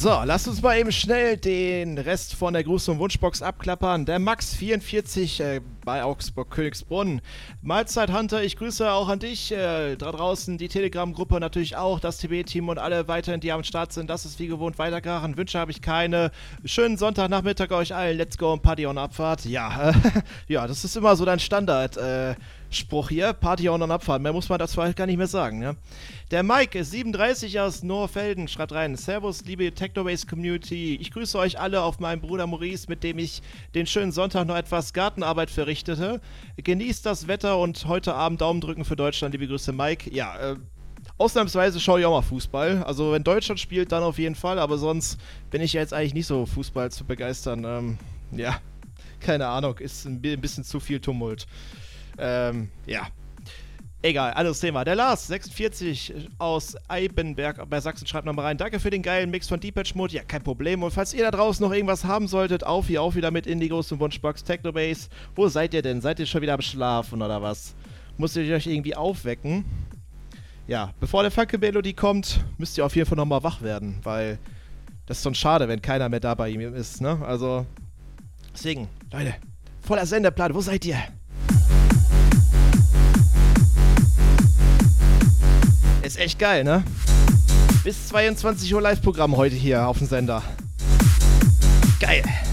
So, lasst uns mal eben schnell den Rest von der Gruß- und Wunschbox abklappern. Der Max44 bei Augsburg-Königsbrunn. Mahlzeit Hunter, ich grüße auch an dich. Da draußen die Telegram-Gruppe natürlich auch, das TB-Team und alle weiterhin, die am Start sind. Das ist wie gewohnt weitergegangen. Wünsche habe ich keine. Schönen Sonntagnachmittag euch allen. Let's go und Party on Abfahrt. Ja, ja, das ist immer so dein Standard-Spruch hier. Party on Abfahrt. Mehr muss man dazu halt gar nicht mehr sagen, ne? Der Mike, 37 aus Noorfelden, schreibt rein: Servus, liebe Technobase-Community. Ich grüße euch alle auf meinen Bruder Maurice, mit dem ich den schönen Sonntag noch etwas Gartenarbeit verrichtete. Genießt das Wetter und heute Abend Daumen drücken für Deutschland. Liebe Grüße, Mike. Ja, ausnahmsweise schaue ich auch mal Fußball. Also wenn Deutschland spielt, dann auf jeden Fall. Aber sonst bin ich ja jetzt eigentlich nicht so Fußball zu begeistern. Ja, keine Ahnung. Ist ein bisschen zu viel Tumult. Ja. Egal, anderes Thema. Der Lars, 46 aus Eibenberg bei Sachsen, schreibt nochmal rein: Danke für den geilen Mix von Depeche Mode. Ja, kein Problem. Und falls ihr da draußen noch irgendwas haben solltet, auf wieder mit Indigos und Wunschbox Technobase. Wo seid ihr denn? Seid ihr schon wieder am Schlafen oder was? Muss ich euch irgendwie aufwecken? Ja, bevor der Funke-Melodie kommt, müsst ihr auf jeden Fall nochmal wach werden, weil das ist schon schade, wenn keiner mehr da bei ihm ist, ne? Also, deswegen, Leute, voller Sendeplan, wo seid ihr? Ist echt geil, ne? Bis 22 Uhr Live-Programm heute hier auf dem Sender. Geil.